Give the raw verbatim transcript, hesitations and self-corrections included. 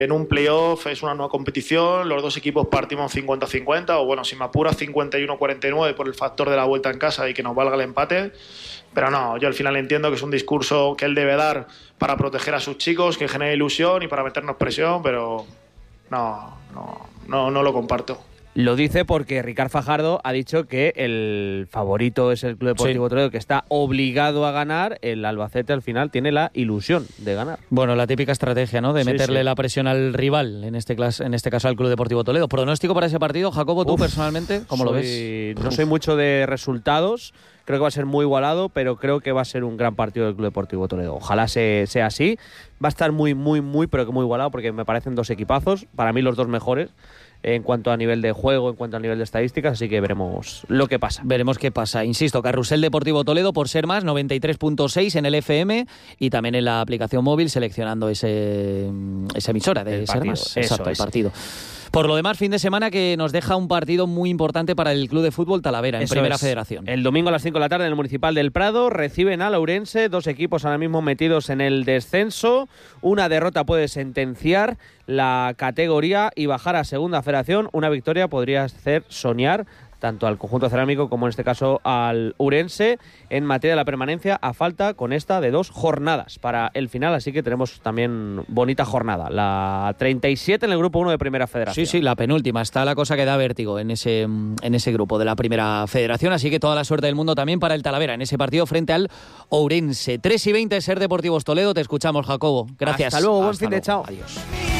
En un playoff es una nueva competición, los dos equipos partimos cincuenta cincuenta, o bueno, si me apuras cincuenta y uno cuarenta y nueve por el factor de la vuelta en casa y que nos valga el empate. Pero no, yo al final entiendo que es un discurso que él debe dar para proteger a sus chicos, que genere ilusión y para meternos presión, pero no, no, no, no lo comparto. Lo dice porque Ricard Fajardo ha dicho que el favorito es el Club Deportivo sí. Toledo, que está obligado a ganar. El Albacete al final tiene la ilusión de ganar. Bueno, la típica estrategia, ¿no? De sí, meterle sí. la presión al rival, en este, clas- en este caso al Club Deportivo Toledo. ¿Pronóstico para ese partido, Jacobo, tú Uf, personalmente? ¿Cómo soy, lo ves? No Uf. soy mucho de resultados. Creo que va a ser muy igualado, pero creo que va a ser un gran partido del Club Deportivo Toledo. Ojalá se, sea así. Va a estar muy, muy, muy, pero que muy igualado, porque me parecen dos equipazos. Para mí los dos mejores. En cuanto a nivel de juego, en cuanto a nivel de estadísticas, así que veremos lo que pasa. Veremos qué pasa. Insisto, Carrusel Deportivo Toledo, por ser más, noventa y tres punto seis en el F M y también en la aplicación móvil, seleccionando ese esa emisora de el ser partido, más. Exacto, es. el partido. Por lo demás, fin de semana que nos deja un partido muy importante para el Club de Fútbol Talavera, en Eso Primera es. Federación. El domingo a las cinco de la tarde en el Municipal del Prado reciben al Ourense, dos equipos ahora mismo metidos en el descenso. Una derrota puede sentenciar la categoría y bajar a Segunda Federación. Una victoria podría hacer soñar tanto al conjunto cerámico como en este caso al Ourense en materia de la permanencia, a falta con esta de dos jornadas para el final, así que tenemos también bonita jornada, la treinta y siete en el grupo uno de Primera Federación. Sí, sí, la penúltima, está la cosa que da vértigo en ese, en ese grupo de la Primera Federación, así que toda la suerte del mundo también para el Talavera en ese partido frente al Ourense. tres y veinte, Ser Deportivos Toledo, te escuchamos, Jacobo, gracias. Hasta luego, buen Hasta fin luego. de chao. Adiós.